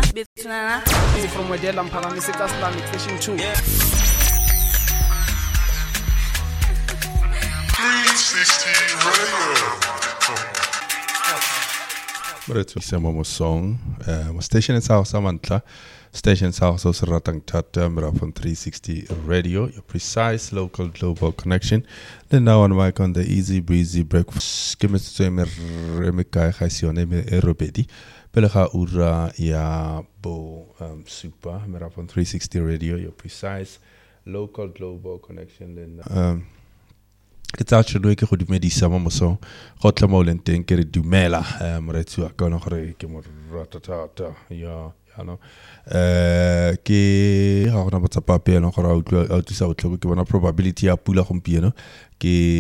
Betsunana is from Wedella Mphalane Sector Islamic Station 2. Yeah. 360 Radio. Isama song. Station is house Samantla. Station's house also Ratang Tata from 360 Radio. Your precise local global connection. Then now on mic on the easy breezy breakfast. Skimmets me remika khasione me erobedi. Pelaha ura ya bo super. Mera from 360 Radio. Your precise local global connection. Then It's actually que goed met die samen zo God la molen tenker du mela mretsu akona khore ke mo ratata ya no ke ha ona botsa pape no khora out sa utlo ke bona probability ya pula gompieno ke